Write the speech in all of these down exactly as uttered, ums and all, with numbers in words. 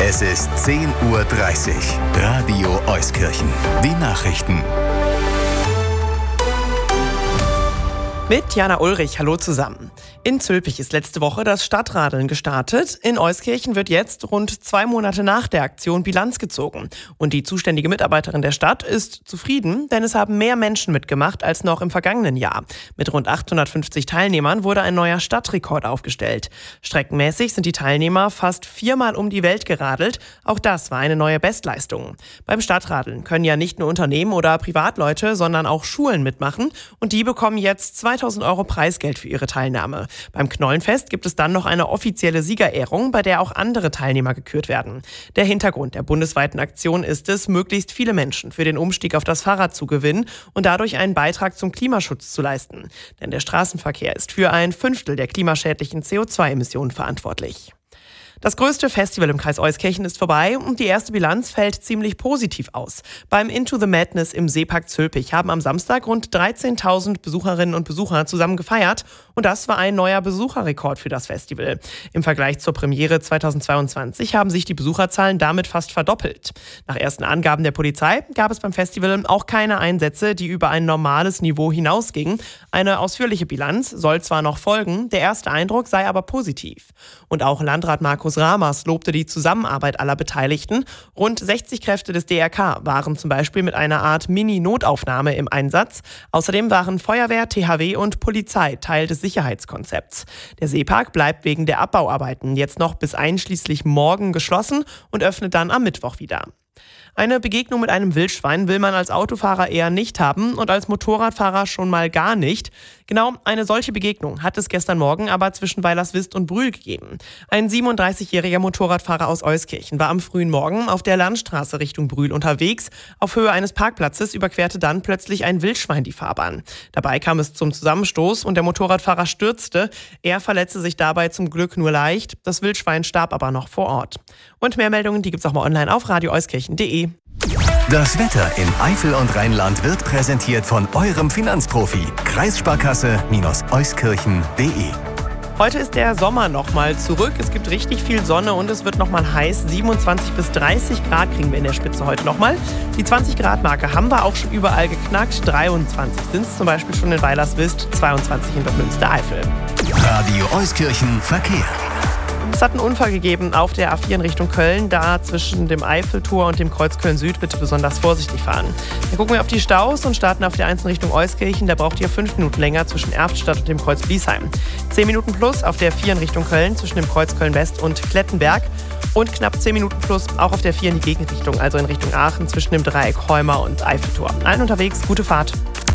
Es ist zehn Uhr dreißig. Radio Euskirchen. Die Nachrichten. Mit Jana Ulrich, hallo zusammen. In Zülpich ist letzte Woche das Stadtradeln gestartet. In Euskirchen wird jetzt rund zwei Monate nach der Aktion Bilanz gezogen. Und die zuständige Mitarbeiterin der Stadt ist zufrieden, denn es haben mehr Menschen mitgemacht als noch im vergangenen Jahr. Mit rund achthundertfünfzig Teilnehmern wurde ein neuer Stadtrekord aufgestellt. Streckenmäßig sind die Teilnehmer fast viermal um die Welt geradelt. Auch das war eine neue Bestleistung. Beim Stadtradeln können ja nicht nur Unternehmen oder Privatleute, sondern auch Schulen mitmachen. Und die bekommen jetzt zweitausend Euro Preisgeld für ihre Teilnahme. Beim Knollenfest gibt es dann noch eine offizielle Siegerehrung, bei der auch andere Teilnehmer gekürt werden. Der Hintergrund der bundesweiten Aktion ist es, möglichst viele Menschen für den Umstieg auf das Fahrrad zu gewinnen und dadurch einen Beitrag zum Klimaschutz zu leisten. Denn der Straßenverkehr ist für ein Fünftel der klimaschädlichen C O zwei Emissionen verantwortlich. Das größte Festival im Kreis Euskirchen ist vorbei und die erste Bilanz fällt ziemlich positiv aus. Beim Into the Madness im Seepark Zülpich haben am Samstag rund dreizehntausend Besucherinnen und Besucher zusammen gefeiert und das war ein neuer Besucherrekord für das Festival. Im Vergleich zur Premiere zweitausendzweiundzwanzig haben sich die Besucherzahlen damit fast verdoppelt. Nach ersten Angaben der Polizei gab es beim Festival auch keine Einsätze, die über ein normales Niveau hinausgingen. Eine ausführliche Bilanz soll zwar noch folgen, der erste Eindruck sei aber positiv. Und auch Landrat Markus Ramers lobte die Zusammenarbeit aller Beteiligten. Rund sechzig Kräfte des D R K waren zum Beispiel mit einer Art Mini-Notaufnahme im Einsatz. Außerdem waren Feuerwehr, T H W und Polizei Teil des Sicherheitskonzepts. Der Seepark bleibt wegen der Abbauarbeiten jetzt noch bis einschließlich morgen geschlossen und öffnet dann am Mittwoch wieder. Eine Begegnung mit einem Wildschwein will man als Autofahrer eher nicht haben und als Motorradfahrer schon mal gar nicht. Genau eine solche Begegnung hat es gestern Morgen aber zwischen Weilerswist und Brühl gegeben. Ein siebenunddreißigjähriger Motorradfahrer aus Euskirchen war am frühen Morgen auf der Landstraße Richtung Brühl unterwegs. Auf Höhe eines Parkplatzes überquerte dann plötzlich ein Wildschwein die Fahrbahn. Dabei kam es zum Zusammenstoß und der Motorradfahrer stürzte. Er verletzte sich dabei zum Glück nur leicht. Das Wildschwein starb aber noch vor Ort. Und mehr Meldungen, die gibt's auch mal online auf radio euskirchen punkt de. Das Wetter in Eifel und Rheinland wird präsentiert von eurem Finanzprofi. Kreissparkasse-Euskirchen punkt de. Heute ist der Sommer nochmal zurück. Es gibt richtig viel Sonne und es wird nochmal heiß. siebenundzwanzig bis dreißig Grad kriegen wir in der Spitze heute nochmal. Die zwanzig Grad Marke haben wir auch schon überall geknackt. dreiundzwanzig sind es zum Beispiel schon in Weilerswist, zweiundzwanzig in Bad Münstereifel. Radio Euskirchen Verkehr. Es hat einen Unfall gegeben auf der A vier in Richtung Köln. Da zwischen dem Eiffeltor und dem Kreuz Köln-Süd bitte besonders vorsichtig fahren. Dann gucken wir auf die Staus und starten auf der eins in Richtung Euskirchen. Da braucht ihr fünf Minuten länger zwischen Erftstadt und dem Kreuz Bliesheim. zehn Minuten plus auf der vier in Richtung Köln zwischen dem Kreuz Köln-West und Klettenberg. Und knapp zehn Minuten plus auch auf der vier in die Gegenrichtung, also in Richtung Aachen zwischen dem Dreieck Heumer und Eiffeltor. Allen unterwegs, gute Fahrt.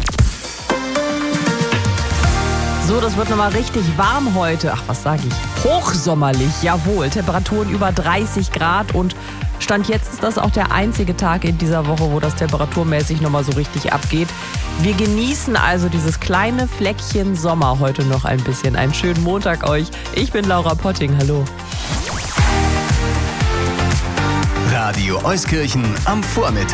So, das wird nochmal richtig warm heute. Ach, was sage ich? Hochsommerlich, jawohl. Temperaturen über dreißig Grad und Stand jetzt ist das auch der einzige Tag in dieser Woche, wo das temperaturmäßig nochmal so richtig abgeht. Wir genießen also dieses kleine Fleckchen Sommer heute noch ein bisschen. Einen schönen Montag euch. Ich bin Laura Potting, hallo. Radio Euskirchen am Vormittag.